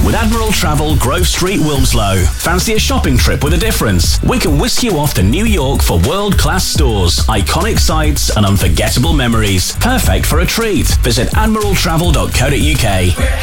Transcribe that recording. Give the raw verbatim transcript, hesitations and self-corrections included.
With Admiral Travel, Grove Street, Wilmslow. Fancy a shopping trip with a difference? We can whisk you off to New York for world-class stores, iconic sights and unforgettable memories. Perfect for a treat. Visit admiral travel dot co dot uk.